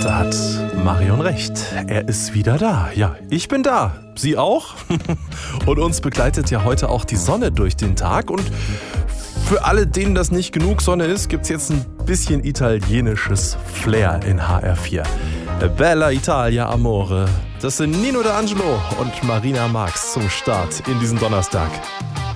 Da hat Marion recht. Er ist wieder da. Ja, ich bin da. Sie auch? Und uns begleitet ja heute auch die Sonne durch den Tag. Und für alle, denen das nicht genug Sonne ist, gibt's jetzt ein bisschen italienisches Flair in HR4. Bella Italia Amore. Das sind Nino D'Angelo und Marina Marx zum Start in diesen Donnerstag.